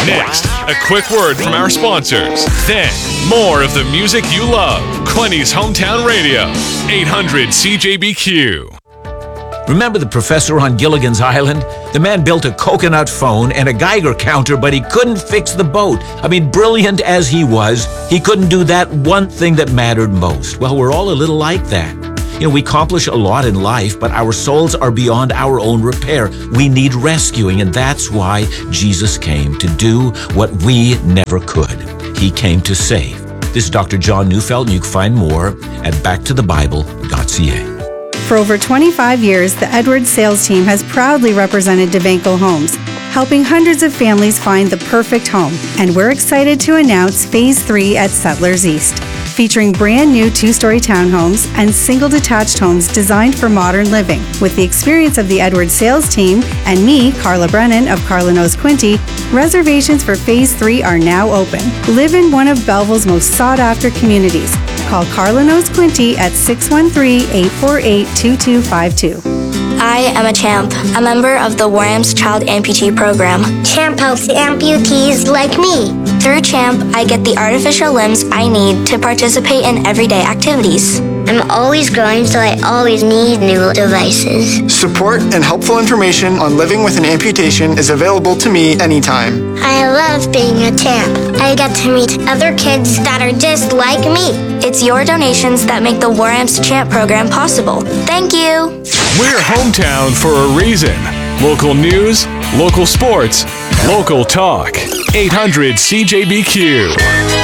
Next, a quick word from our sponsors. Then, more of the music you love. Quinny's Hometown Radio, 800 CJBQ. Remember the professor on Gilligan's Island? The man built a coconut phone and a Geiger counter, but he couldn't fix the boat. I mean, brilliant as he was, he couldn't do that one thing that mattered most. Well, we're all a little like that. You know, we accomplish a lot in life, but our souls are beyond our own repair. We need rescuing, and that's why Jesus came, to do what we never could. He came to save. This is Dr. John Neufeld, and you can find more at backtothebible.ca. For over 25 years, the Edwards sales team has proudly represented DeVanco Homes, helping hundreds of families find the perfect home. And we're excited to announce Phase 3 at Settlers East, featuring brand new 2-story townhomes and single detached homes designed for modern living. With the experience of the Edwards sales team and me, Carla Brennan of Carla Knows Quinte, reservations for Phase 3 are now open. Live in one of Belleville's most sought-after communities. Call Carla Knows Quinte at 613-848-2252. I am a CHAMP, a member of the WARAM's Child Amputee Program. CHAMP helps amputees like me. Through CHAMP, I get the artificial limbs I need to participate in everyday activities. I'm always growing, so I always need new devices. Support and helpful information on living with an amputation is available to me anytime. I love being a CHAMP. I get to meet other kids that are just like me. It's your donations that make the WARAM's CHAMP program possible. Thank you. We're hometown for a reason. Local news, local sports, local talk. 800 CJBQ.